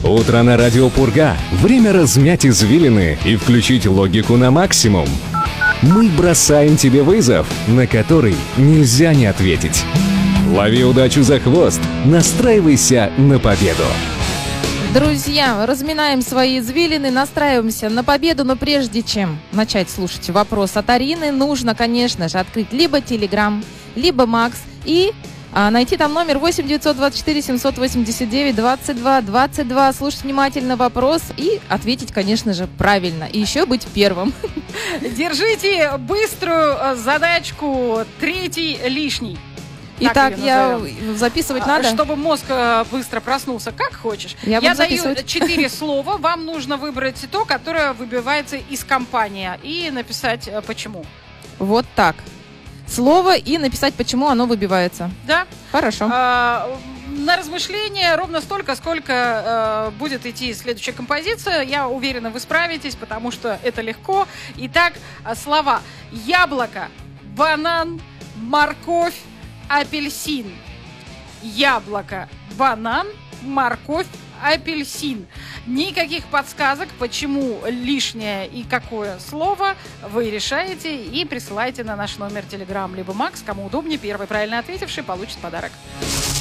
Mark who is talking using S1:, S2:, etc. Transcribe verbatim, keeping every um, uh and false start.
S1: Утро на радио Пурга. Время размять извилины и включить логику на максимум. Мы бросаем тебе вызов, на который нельзя не ответить. Лови удачу за хвост, настраивайся на победу.
S2: Друзья, разминаем свои извилины, настраиваемся на победу, но прежде чем начать слушать вопрос от Арины, нужно, конечно же, открыть либо Telegram, либо Макс и а, найти там номер восемь девятьсот двадцать четыре семьсот восемьдесят девять двадцать два двадцать два, слушать внимательно вопрос и ответить, конечно же, правильно. И еще быть первым.
S3: Держите быструю задачку «Третий лишний».
S2: Итак, я записывать надо?
S3: Чтобы мозг быстро проснулся, как хочешь.
S2: Я,
S3: я даю четыре слова, вам нужно выбрать то, которое выбивается из компании, и написать почему.
S2: Вот так. Слово и написать, почему оно выбивается.
S3: Да.
S2: Хорошо.
S3: А, на размышление ровно столько, сколько а, будет идти следующая композиция. Я уверена, вы справитесь, потому что это легко. Итак, слова: яблоко, банан, морковь, апельсин. Яблоко, банан, морковь, апельсин. Никаких подсказок, почему лишнее и какое слово, вы решаете и присылайте на наш номер Telegram либо Макс. Кому удобнее, первый правильно ответивший получит подарок.